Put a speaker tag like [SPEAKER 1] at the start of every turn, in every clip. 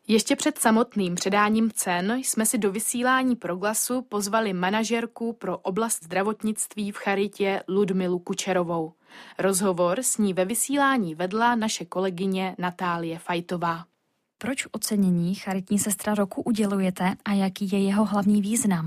[SPEAKER 1] Ještě před samotným předáním cen jsme si do vysílání Proglasu pozvali manažerku pro oblast zdravotnictví v charitě Ludmilu Kučerovou. Rozhovor s ní ve vysílání vedla naše kolegyně Natálie Fajtová.
[SPEAKER 2] Proč ocenění charitní sestra roku udělujete a jaký je jeho hlavní význam?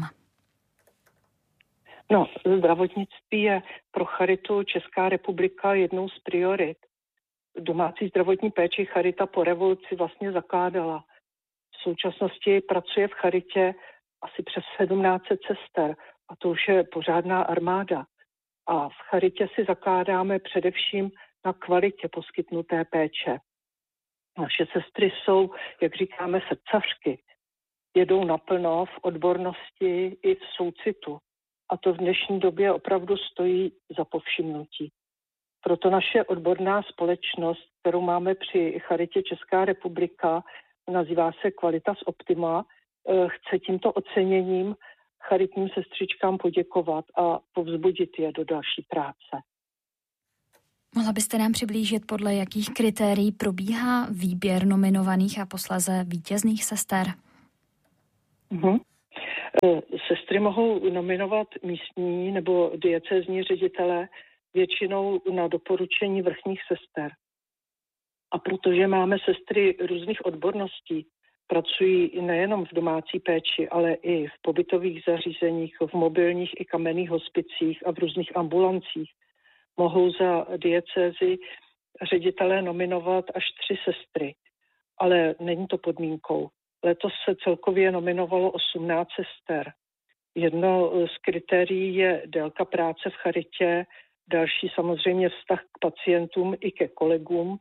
[SPEAKER 3] Zdravotnictví je pro charitu Česká republika jednou z priorit. Domácí zdravotní péči charita po revoluci vlastně zakládala. V současnosti pracuje v charitě asi přes 1700 sester a to už je pořádná armáda. A v charitě si zakládáme především na kvalitě poskytnuté péče. Naše sestry jsou, jak říkáme, srdcařky. Jedou naplno v odbornosti i v soucitu. A to v dnešní době opravdu stojí za povšimnutí. Proto naše odborná společnost, kterou máme při charitě Česká republika, nazývá se Qualitas Optima, chce tímto oceněním charitním sestřičkám poděkovat a povzbudit je do další práce.
[SPEAKER 2] Mohla byste nám přiblížit, podle jakých kritérií probíhá výběr nominovaných a posléze vítězných sester?
[SPEAKER 3] Sestry mohou nominovat místní nebo diecézní ředitele většinou na doporučení vrchních sester. A protože máme sestry různých odborností, pracují nejenom v domácí péči, ale i v pobytových zařízeních, v mobilních i kamenných hospicích a v různých ambulancích, mohou za diecézi ředitelé nominovat až 3 sestry. Ale není to podmínkou. Letos se celkově nominovalo 18 sester. Jedno z kritérií je délka práce v charitě, další samozřejmě vztah k pacientům i ke kolegům,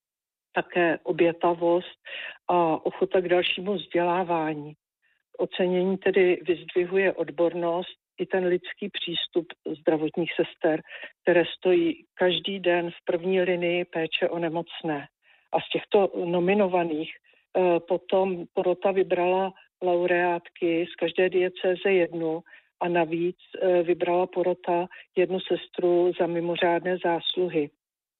[SPEAKER 3] také obětavost a ochota k dalšímu vzdělávání. Ocenění tedy vyzdvihuje odbornost i ten lidský přístup zdravotních sester, které stojí každý den v první linii péče o nemocné. A z těchto nominovaných potom porota vybrala laureátky z každé diecéze jednu a navíc vybrala porota jednu sestru za mimořádné zásluhy.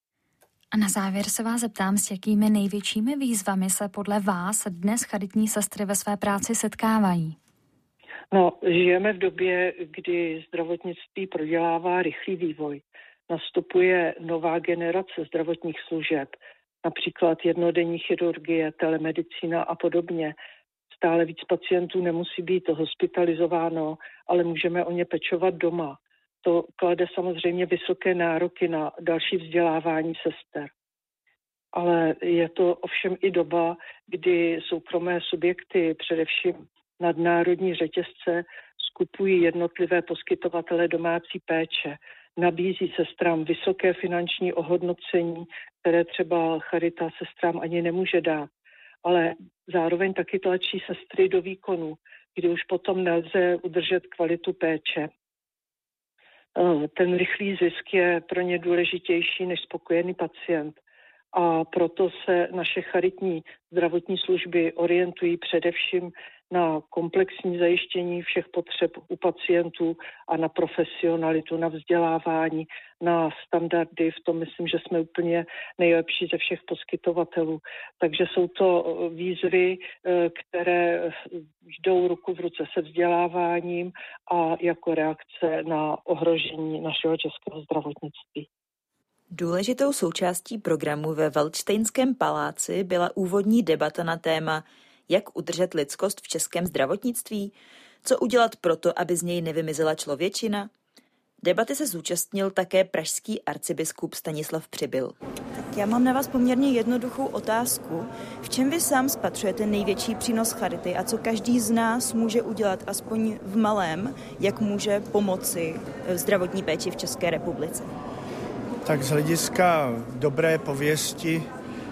[SPEAKER 2] A na závěr se vás zeptám, s jakými největšími výzvami se podle vás dnes charitní sestry ve své práci setkávají?
[SPEAKER 3] Žijeme v době, kdy zdravotnictví prodělává rychlý vývoj. Nastupuje nová generace zdravotních služeb, například jednodenní chirurgie, telemedicína a podobně. Stále víc pacientů nemusí být hospitalizováno, ale můžeme o ně pečovat doma. To klade samozřejmě vysoké nároky na další vzdělávání sester. Ale je to ovšem i doba, kdy soukromé subjekty, především nadnárodní řetězce, skupují jednotlivé poskytovatele domácí péče. Nabízí sestrám vysoké finanční ohodnocení, které třeba charita sestrám ani nemůže dát. Ale zároveň taky tlačí sestry do výkonu, kdy už potom nelze udržet kvalitu péče. Ten rychlý zisk je pro ně důležitější než spokojený pacient. A proto se naše charitní zdravotní služby orientují především na komplexní zajištění všech potřeb u pacientů a na profesionalitu, na vzdělávání, na standardy. V tom myslím, že jsme úplně nejlepší ze všech poskytovatelů. Takže jsou to výzvy, které jdou ruku v ruce se vzděláváním a jako reakce na ohrožení našeho českého zdravotnictví.
[SPEAKER 4] Důležitou součástí programu ve Valdštejnském paláci byla úvodní debata na téma jak udržet lidskost v českém zdravotnictví, co udělat proto, aby z něj nevymizela člověčina. Debaty se zúčastnil také pražský arcibiskup Stanislav Přibyl.
[SPEAKER 5] Tak já mám na vás poměrně jednoduchou otázku. V čem vy sám spatřujete největší přínos charity a co každý z nás může udělat aspoň v malém, jak může pomoci zdravotní péči v České republice?
[SPEAKER 6] Tak z hlediska dobré pověsti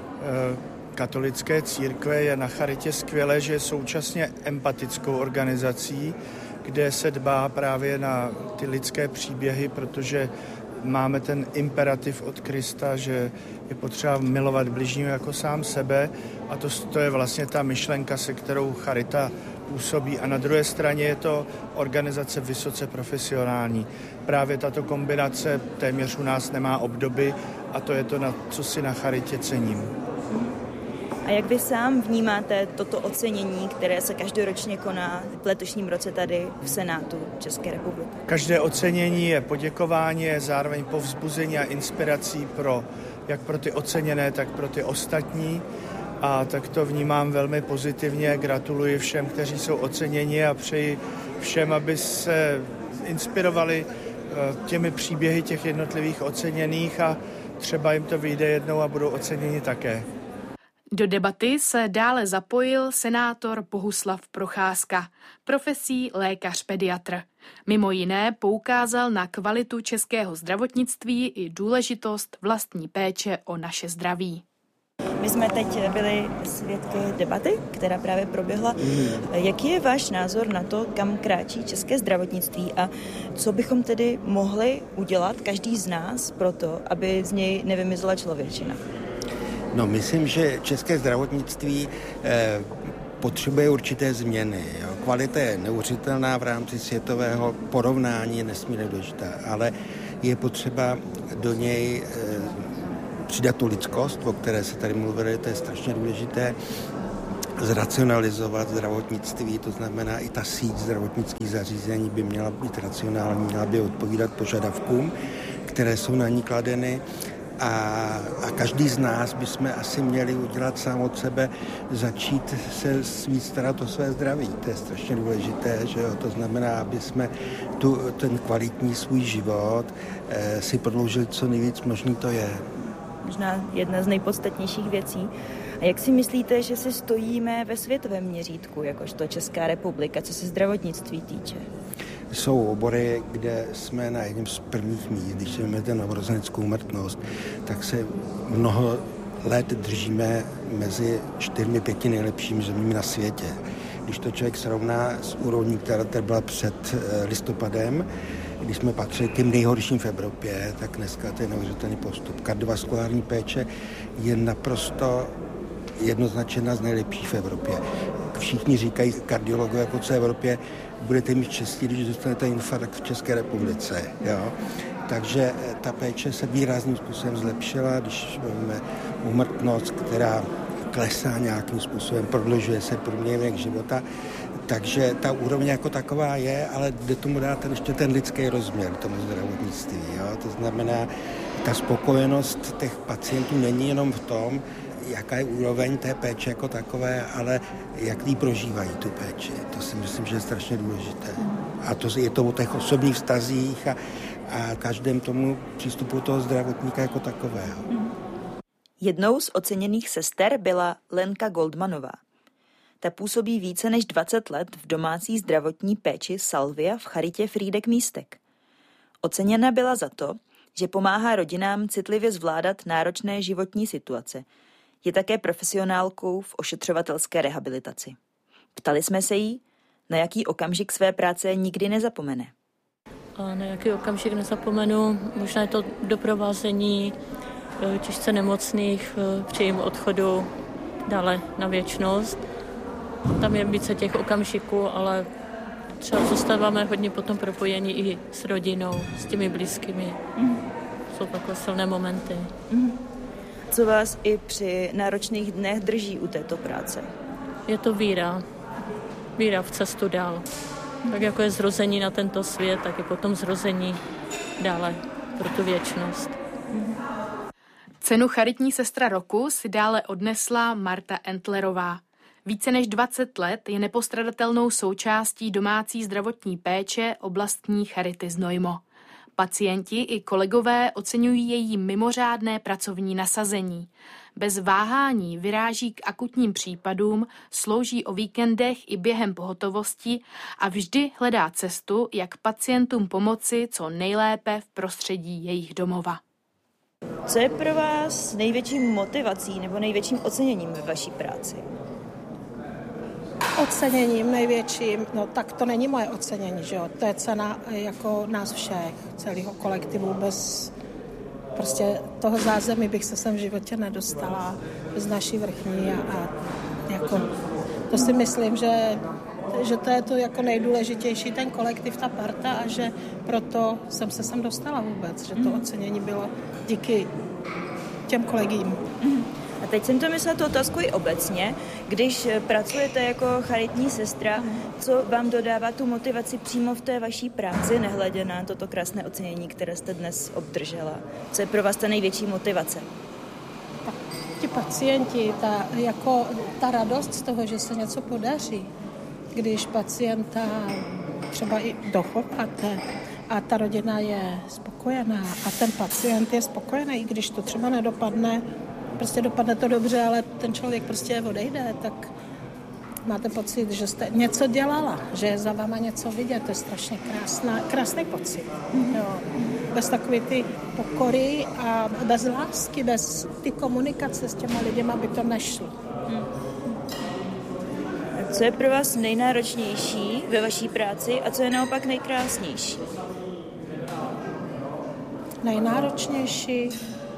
[SPEAKER 6] katolické církve je na charitě skvělé, že je současně empatickou organizací, kde se dbá právě na ty lidské příběhy, protože máme ten imperativ od Krista, že je potřeba milovat bližního jako sám sebe a to je vlastně ta myšlenka, se kterou charita působí. A na druhé straně je to organizace vysoce profesionální. Právě tato kombinace téměř u nás nemá obdoby a to je to, na co si na charitě cením.
[SPEAKER 5] A jak vy sám vnímáte toto ocenění, které se každoročně koná v letošním roce tady v Senátu České republiky?
[SPEAKER 6] Každé ocenění je poděkování, je zároveň povzbuzení a inspirací jak pro ty oceněné, tak pro ty ostatní. A tak to vnímám velmi pozitivně. Gratuluji všem, kteří jsou oceněni a přeji všem, aby se inspirovali těmi příběhy těch jednotlivých oceněných a třeba jim to vyjde jednou a budou oceněni také.
[SPEAKER 1] Do debaty se dále zapojil senátor Bohuslav Procházka, profesí lékař-pediatr. Mimo jiné poukázal na kvalitu českého zdravotnictví i důležitost vlastní péče o naše zdraví.
[SPEAKER 5] My jsme teď byli svědky debaty, která právě proběhla. Jaký je váš názor na to, kam kráčí české zdravotnictví a co bychom tedy mohli udělat každý z nás pro to, aby z něj nevymizela člověčina?
[SPEAKER 7] No, myslím, že české zdravotnictví potřebuje určité změny. Jo. Kvalita je neuvěřitelná v rámci světového porovnání, je nesmírně důležitá, ale je potřeba do něj přidat tu lidskost, o které se tady mluvili, to je strašně důležité, zracionalizovat zdravotnictví, to znamená i ta síť zdravotnických zařízení by měla být racionální, měla by odpovídat požadavkům, které jsou na ní kladeny. A každý z nás bychom asi měli udělat sám od sebe, začít se víc starat o své zdraví. To je strašně důležité, že jo? To znamená, aby jsme ten kvalitní svůj život si prodloužili co nejvíc možný to je.
[SPEAKER 5] Možná jedna z nejpodstatnějších věcí. A jak si myslíte, že si stojíme ve světovém měřítku, jakožto Česká republika, co se zdravotnictví týče?
[SPEAKER 7] Jsou obory, kde jsme na jednom z prvních míst. Když vezmete novorozeneckou úmrtnost, tak se mnoho let držíme mezi 4-5 nejlepšími zeměmi na světě. Když to člověk srovná s úrovní, která byla před listopadem, když jsme patřili těm nejhorším v Evropě, tak dneska to je neuvěřitelný postup. Kardiovaskulární péče je naprosto jednoznačně z nejlepších v Evropě. Všichni říkají kardiologové po celé Evropě, budete mít štěstí, když dostanete infarkt v České republice. Jo? Takže ta péče se výrazným způsobem zlepšila, když máme úmrtnost, která klesá nějakým způsobem, prodlužuje se průměrný věk života. Takže ta úroveň jako taková je, ale jde tomu dát ještě ten lidský rozměr tomu zdravotnictví. Jo? To znamená, ta spokojenost těch pacientů není jenom v tom, jaká je úroveň té péče jako takové, ale jak jí prožívají tu péči. To si myslím, že je strašně důležité. A to je to o těch osobních vztazích a každém tomu přístupu toho zdravotníka jako takového.
[SPEAKER 4] Jednou z oceněných sester byla Lenka Goldmanová. Ta působí více než 20 let v domácí zdravotní péči Salvia v charitě Frýdek Místek. Oceněna byla za to, že pomáhá rodinám citlivě zvládat náročné životní situace. Je také profesionálkou v ošetřovatelské rehabilitaci. Ptali jsme se jí, na jaký okamžik své práce nikdy nezapomene.
[SPEAKER 8] A na jaký okamžik nezapomenu? Možná je to doprovázení těžce nemocných při jejím odchodu dále na věčnost. Tam je více těch okamžiků, ale třeba zůstáváme hodně potom propojení i s rodinou, s těmi blízkými. Jsou takové silné momenty.
[SPEAKER 5] Co vás i při náročných dnech drží u této práce?
[SPEAKER 8] Je to víra. Víra v cestu dál. Tak jako je zrození na tento svět, tak je potom zrození dále pro tu věčnost.
[SPEAKER 1] Cenu charitní sestra roku si dále odnesla Marta Entlerová. Více než 20 let je nepostradatelnou součástí domácí zdravotní péče oblastní charity Znojmo. Pacienti i kolegové oceňují její mimořádné pracovní nasazení. Bez váhání vyráží k akutním případům, slouží o víkendech i během pohotovosti a vždy hledá cestu, jak pacientům pomoci co nejlépe v prostředí jejich domova.
[SPEAKER 5] Co je pro vás největší motivací nebo největším oceněním ve vaší práci?
[SPEAKER 9] Oceněním největším, no tak to není moje ocenění, že jo, to je cena jako nás všech, celého kolektivu, bez prostě toho zázemí bych se sem v životě nedostala, bez naší vrchní a jako to si myslím, že to je to jako nejdůležitější, ten kolektiv, ta parta a že proto jsem se sem dostala vůbec, že to ocenění bylo díky těm kolegům.
[SPEAKER 5] A teď jsem to myslela tu otázku i obecně. Když pracujete jako charitní sestra, co vám dodává tu motivaci přímo v té vaší práci, nehledě na toto krásné ocenění, které jste dnes obdržela? Co je pro vás ta největší motivace?
[SPEAKER 9] Tak ti pacienti, ta radost z toho, že se něco podaří, když pacienta třeba i dochopáte a ta rodina je spokojená a ten pacient je spokojený, i když to třeba nedopadne, prostě dopadne to dobře, ale ten člověk prostě odejde, tak máte pocit, že jste něco dělala, že je za váma něco vidět, to je strašně krásný pocit. Jo. Bez takové ty pokory a bez lásky, bez ty komunikace s těma lidma by to nešlo.
[SPEAKER 5] Co je pro vás nejnáročnější ve vaší práci a co je naopak nejkrásnější?
[SPEAKER 9] Nejnáročnější?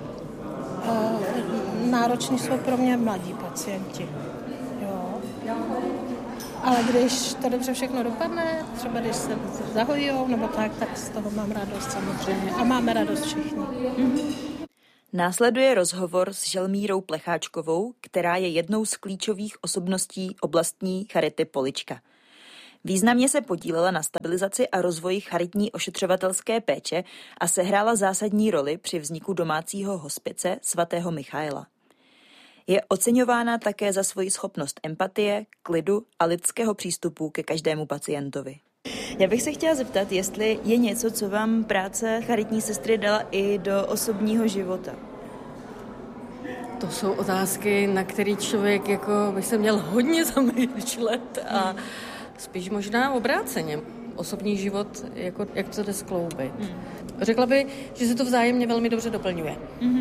[SPEAKER 9] Nároční jsou pro mě mladí pacienti. Jo. Ale když to dobře všechno dopadne, třeba když se zahojujou nebo tak z toho mám radost samozřejmě. A máme radost všichni.
[SPEAKER 4] Následuje rozhovor s Želmírou Plecháčkovou, která je jednou z klíčových osobností oblastní charity Polička. Významně se podílela na stabilizaci a rozvoji charitní ošetřovatelské péče a sehrála zásadní roli při vzniku domácího hospice svatého Michaela. Je oceňována také za svoji schopnost empatie, klidu a lidského přístupu ke každému pacientovi.
[SPEAKER 5] Já bych se chtěla zeptat, jestli je něco, co vám práce charitní sestry dala i do osobního života.
[SPEAKER 10] To jsou otázky, na které člověk by se měl hodně zamýšlet a spíš možná obráceně. Osobní život, jak to jde skloubit. Řekla bych, že se to vzájemně velmi dobře doplňuje.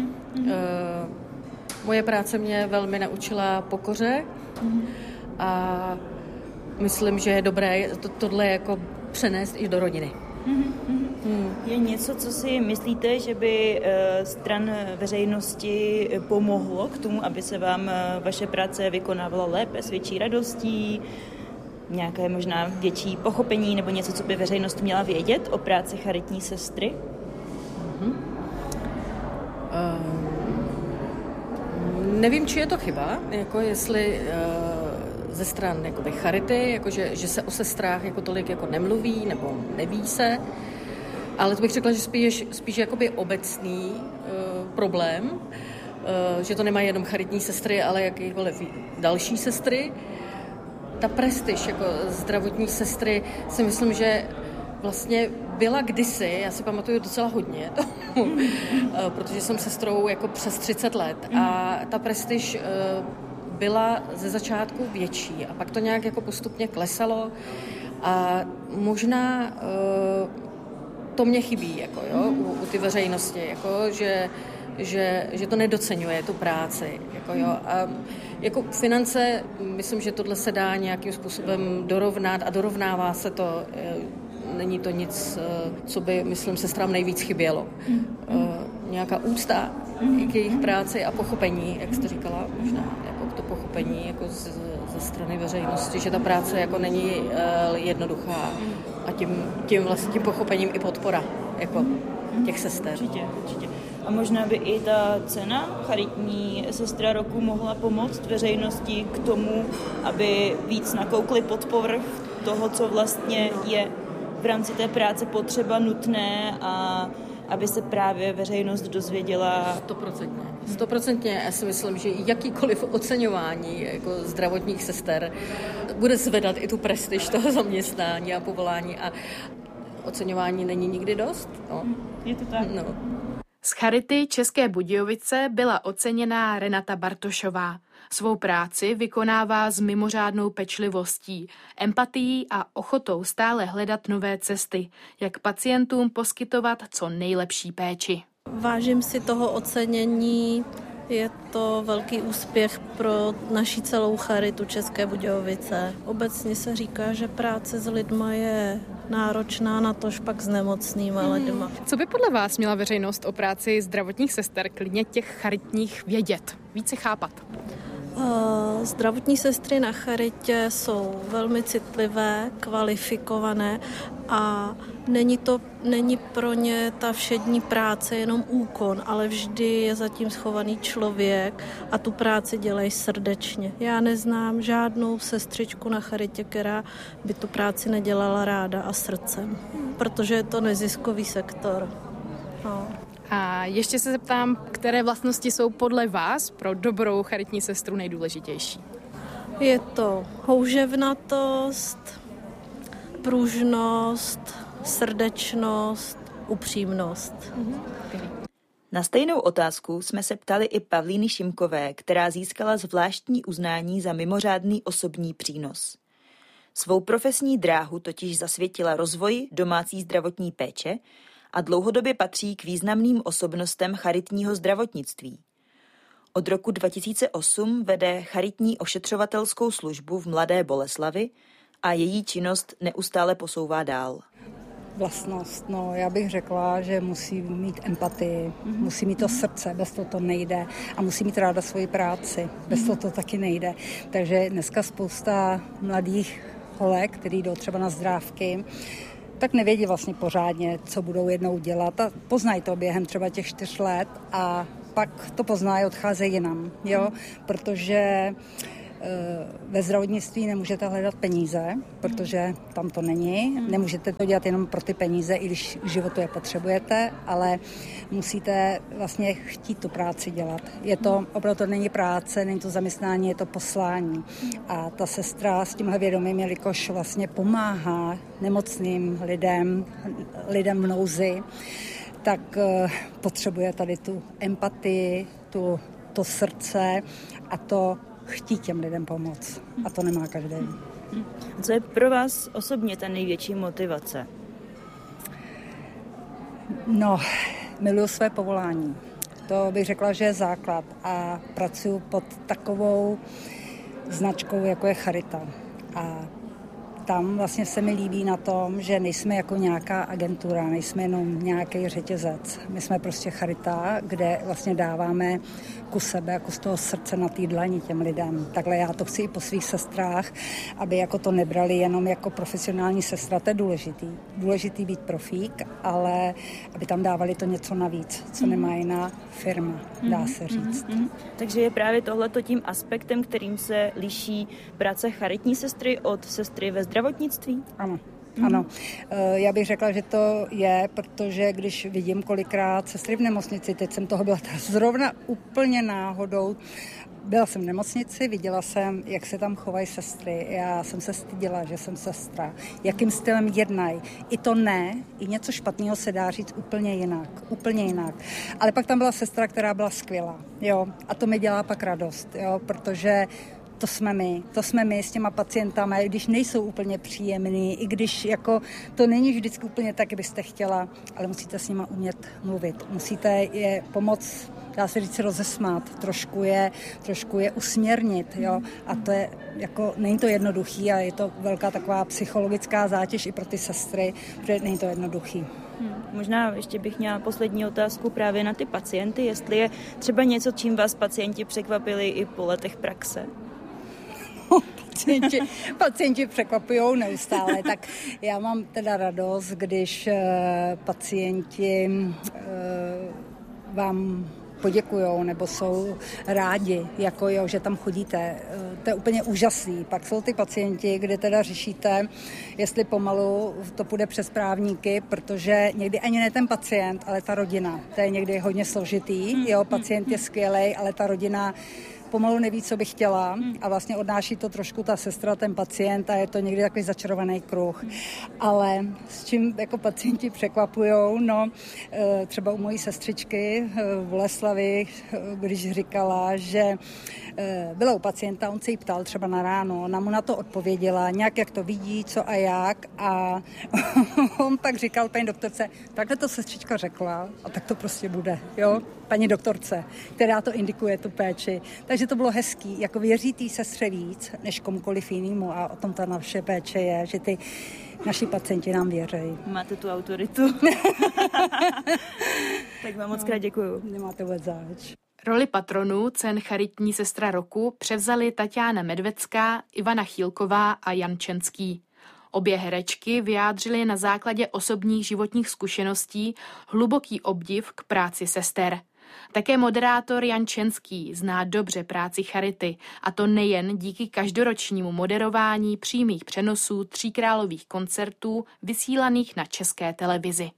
[SPEAKER 10] Moje práce mě velmi naučila pokoře a myslím, že je dobré tohle přenést i do rodiny.
[SPEAKER 5] Je něco, co si myslíte, že by stran veřejnosti pomohlo k tomu, aby se vám vaše práce vykonávala lépe, s větší radostí, nějaké možná větší pochopení nebo něco, co by veřejnost měla vědět o práci charitní sestry?
[SPEAKER 10] Nevím, či je to chyba, jestli ze stran charity, že se o sestrách tolik nemluví nebo neví se, ale to bych řekla, že spíš obecný problém, že to nemají jenom charitní sestry, ale jakýkoliv další sestry. Ta prestiž zdravotní sestry si myslím, že vlastně byla kdysi, já si pamatuju docela hodně tomu, protože jsem sestrou přes 30 let a ta prestiž byla ze začátku větší a pak to nějak postupně klesalo a možná to mě chybí u ty veřejnosti, že to nedoceňuje tu práci. A finance, myslím, že tohle se dá nějakým způsobem dorovnat a dorovnává se to. Není to nic, co by, myslím, sestrám nejvíc chybělo. Nějaká úcta k jejich práci a pochopení, jak jste říkala, možná to pochopení ze strany veřejnosti, že ta práce není jednoduchá a tím pochopením i podpora těch sester.
[SPEAKER 5] Určitě. A možná by i ta cena charitní sestra roku mohla pomoct veřejnosti k tomu, aby víc nakoukli pod povrch toho, co vlastně je v rámci té práce potřeba, nutné a aby se právě veřejnost dozvěděla.
[SPEAKER 10] 100%. Já si myslím, že jakýkoliv oceňování zdravotních sester bude zvedat i tu prestiž toho zaměstnání a povolání a oceňování není nikdy dost. No.
[SPEAKER 5] Je to tak.
[SPEAKER 10] No.
[SPEAKER 1] Z Charity České Budějovice byla oceněná Renata Bartošová. Svou práci vykonává s mimořádnou pečlivostí, empatií a ochotou stále hledat nové cesty, jak pacientům poskytovat co nejlepší péči.
[SPEAKER 11] Vážím si toho ocenění, je to velký úspěch pro naši celou Charitu České Budějovice. Obecně se říká, že práce s lidma je náročná, natož pak s nemocnýma lidma.
[SPEAKER 1] Co by podle vás měla veřejnost o práci zdravotních sester, klidně těch charitních, vědět, více chápat?
[SPEAKER 11] Zdravotní sestry na charitě jsou velmi citlivé, kvalifikované a není pro ně ta všední práce jenom úkon, ale vždy je zatím schovaný člověk a tu práci dělají srdečně. Já neznám žádnou sestřičku na charitě, která by tu práci nedělala ráda a srdcem, protože je to neziskový sektor. No.
[SPEAKER 1] A ještě se zeptám, které vlastnosti jsou podle vás pro dobrou charitní sestru nejdůležitější?
[SPEAKER 11] Je to houževnatost, pružnost, srdečnost, upřímnost.
[SPEAKER 4] Na stejnou otázku jsme se ptali i Pavlíny Šimkové, která získala zvláštní uznání za mimořádný osobní přínos. Svou profesní dráhu totiž zasvětila rozvoji domácí zdravotní péče a dlouhodobě patří k významným osobnostem charitního zdravotnictví. Od roku 2008 vede charitní ošetřovatelskou službu v Mladé Boleslavi a její činnost neustále posouvá dál.
[SPEAKER 12] Vlastnost, já bych řekla, že musí mít empatii, musí mít to srdce, bez toho to nejde a musí mít ráda svoji práci, bez toho to taky nejde. Takže dneska spousta mladých holek, který jdou třeba na zdrávky, tak nevědí vlastně pořádně, co budou jednou dělat a poznají to během třeba těch 4 let a pak to poznají, odcházejí jinam, protože ve zdravotnictví nemůžete hledat peníze, protože tam to není. Nemůžete to dělat jenom pro ty peníze, i když k životu je potřebujete, ale musíte vlastně chtít tu práci dělat. Je to, opravdu to není práce, není to zaměstnání, je to poslání. A ta sestra s tímhle vědomím, jelikož vlastně pomáhá nemocným lidem v nouzi, tak potřebuje tady tu empatii, to srdce a to chtít těm lidem pomoct. A to nemá každý.
[SPEAKER 4] Co je pro vás osobně ta největší motivace?
[SPEAKER 12] Miluju své povolání. To bych řekla, že je základ. A pracuji pod takovou značkou, jako je charita. A tam vlastně se mi líbí na tom, že nejsme jako nějaká agentura, nejsme jenom nějaký řetězec. My jsme prostě charita, kde vlastně dáváme kus sebe, jako z toho srdce na té dlani těm lidem. Takhle já to chci i po svých sestrách, aby jako to nebrali jenom jako profesionální sestra, to je důležitý. Důležitý být profík, ale aby tam dávali to něco navíc, co nemá jiná firma, dá se říct.
[SPEAKER 4] Takže je právě tohleto tím aspektem, kterým se liší práce charitní sestry od sestry ve zdravotnictví?
[SPEAKER 12] Ano. Já bych řekla, že to je, protože když vidím kolikrát sestry v nemocnici, teď jsem toho byla zrovna úplně náhodou, byla jsem v nemocnici, viděla jsem, jak se tam chovají sestry. Já jsem se styděla, že jsem sestra. Jakým stylem jednají. I něco špatného se dá říct úplně jinak. Ale pak tam byla sestra, která byla skvělá. A to mi dělá pak radost, protože to jsme my s těma pacientama, i když nejsou úplně příjemný, i když jako to není vždycky úplně tak, jak byste chtěla, ale musíte s nima umět mluvit. Musíte je pomoct, dá se říct, rozesmát, trošku je usměrnit, a to je jako, není to jednoduchý a je to velká taková psychologická zátěž i pro ty sestry, protože není to jednoduchý.
[SPEAKER 4] Možná ještě bych měla poslední otázku právě na ty pacienty, jestli je třeba něco, čím vás pacienti překvapili i po letech praxe.
[SPEAKER 12] Pacienti překvapujou neustále, tak já mám teda radost, když pacienti vám poděkujou nebo jsou rádi, že tam chodíte. To je úplně úžasný. Pak jsou ty pacienti, kde teda řešíte, jestli pomalu to půjde přes právníky, protože někdy ani ne ten pacient, ale ta rodina. To je někdy hodně složitý. Pacient je skvělej, ale ta rodina pomalu neví, co by chtěla a vlastně odnáší to trošku ta sestra, ten pacient a je to někdy takový začarovaný kruh. Ale s čím jako pacienti překvapujou, třeba u mojí sestřičky v Boleslavi, když říkala, že byla u pacienta, on se jí ptal třeba na ráno, ona mu na to odpověděla, nějak jak to vidí, co a jak a on pak říkal paní doktorce, takhle to sestřička řekla a tak to prostě bude, paní doktorce, která to indikuje, tu péči. Takže to bylo hezký, jako věří té sestře víc, než komukoliv jinému a o tom ta naše péče je, že ty naši pacienti nám věří.
[SPEAKER 4] Máte tu autoritu. Tak vám moc krát děkuju.
[SPEAKER 12] Nemáte vůbec zač.
[SPEAKER 1] Roli patronů cen Charitní sestra roku převzali Taťána Medvecká, Ivana Chýlková a Jan Čenský. Obě herečky vyjádřily na základě osobních životních zkušeností hluboký obdiv k práci sester. Také moderátor Jan Čenský zná dobře práci Charity, a to nejen díky každoročnímu moderování přímých přenosů tříkrálových koncertů vysílaných na České televizi.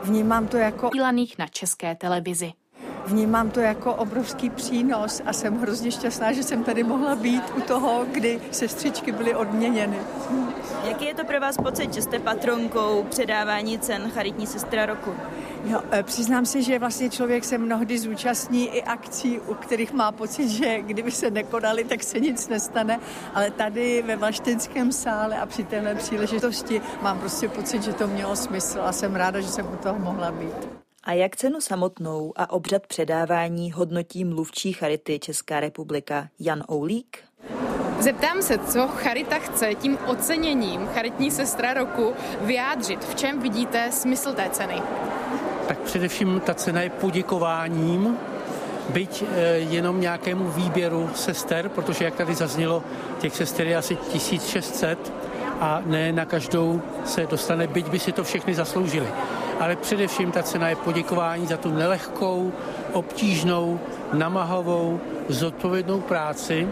[SPEAKER 13] Vnímám to jako obrovský přínos a jsem hrozně šťastná, že jsem tady mohla být u toho, kdy sestřičky byly odměněny.
[SPEAKER 5] Jaký je to pro vás pocit, že jste patronkou předávání cen Charitní sestra roku?
[SPEAKER 13] No, přiznám se, že vlastně člověk se mnohdy zúčastní i akcí, u kterých má pocit, že kdyby se nekonaly, tak se nic nestane, ale tady ve Valštejnském sále a při téhle příležitosti mám prostě pocit, že to mělo smysl a jsem ráda, že jsem u toho mohla být.
[SPEAKER 4] A jak cenu samotnou a obřad předávání hodnotí mluvčí Charity Česká republika Jan Oulík?
[SPEAKER 1] Zeptám se, co Charita chce tím oceněním Charitní sestra roku vyjádřit. V čem vidíte smysl té ceny?
[SPEAKER 14] Tak především ta cena je poděkováním, byť jenom nějakému výběru sester, protože jak tady zaznělo, těch sester je asi 1600 a ne na každou se dostane, byť by si to všechny zasloužili. Ale především ta cena je poděkování za tu nelehkou, obtížnou, namahavou, zodpovědnou práci,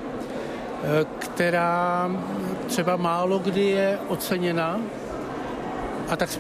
[SPEAKER 14] která třeba málo kdy je oceněna. A tak